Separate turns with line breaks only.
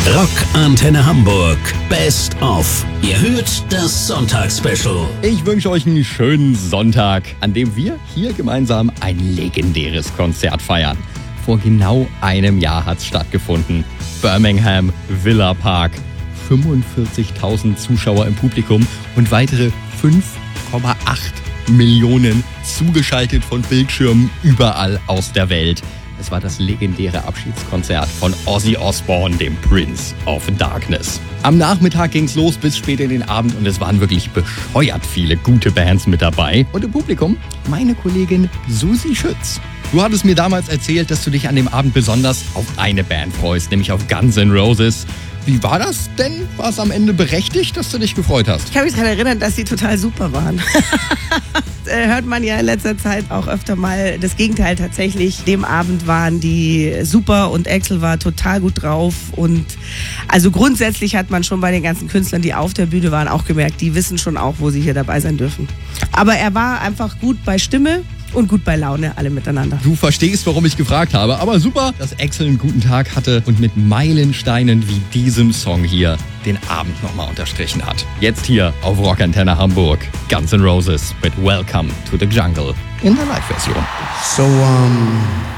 Rock Antenne Hamburg. Best of. Ihr hört das Sonntagsspecial.
Ich wünsche euch einen schönen Sonntag, an dem wir hier gemeinsam ein legendäres Konzert feiern. Vor genau einem Jahr hat es stattgefunden. Birmingham Villa Park. 45.000 Zuschauer im Publikum und weitere 5,8 Millionen zugeschaltet von Bildschirmen überall aus der Welt. Es war das legendäre Abschiedskonzert von Ozzy Osbourne, dem Prince of Darkness. Am Nachmittag ging's los bis spät in den Abend und es waren wirklich bescheuert viele gute Bands mit dabei. Und im Publikum meine Kollegin Susi Schütz. Du hattest mir damals erzählt, dass du dich an dem Abend besonders auf eine Band freust, nämlich auf Guns N' Roses. Wie war das denn? War es am Ende berechtigt, dass du dich gefreut hast?
Ich kann mich daran erinnern, dass sie total super waren. Hört man ja in letzter Zeit auch öfter mal das Gegenteil tatsächlich. Dem Abend waren die super und Axl war total gut drauf. Und also grundsätzlich hat man schon bei den ganzen Künstlern, die auf der Bühne waren, auch gemerkt, die wissen schon auch, wo sie hier dabei sein dürfen. Aber er war einfach gut bei Stimme und gut bei Laune, alle miteinander.
Du verstehst, warum ich gefragt habe, aber super, dass Axl einen guten Tag hatte und mit Meilensteinen wie diesem Song hier den Abend nochmal unterstrichen hat. Jetzt hier auf Rock Antenne Hamburg, Guns N' Roses mit Welcome to the Jungle in der Live-Version.
So,